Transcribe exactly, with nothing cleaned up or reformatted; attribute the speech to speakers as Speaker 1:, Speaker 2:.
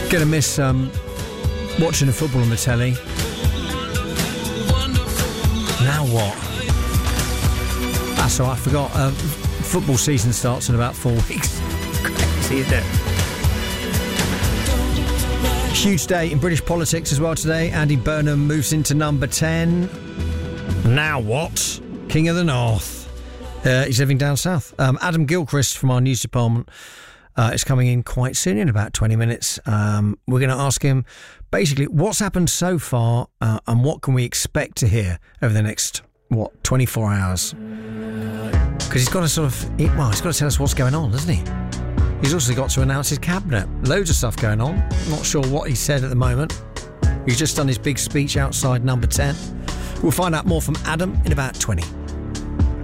Speaker 1: Gonna miss um, watching the football on the telly. Now what? That's all right, I forgot. Uh, football season starts in about four weeks. Crazy, isn't it? Huge day in British politics as well today. Andy Burnham moves into number ten. Now what? King of the North. Uh, he's living down south. Um, Adam Gilchrist from our news department uh, is coming in quite soon, in about twenty minutes. Um, we're going to ask him basically what's happened so far uh, and what can we expect to hear over the next, what, twenty-four hours? Because he's got to sort of, well, he's got to tell us what's going on, doesn't he? He's also got to announce his cabinet. Loads of stuff going on. Not sure what he said at the moment. He's just done his big speech outside number ten. We'll find out more from Adam in about twenty.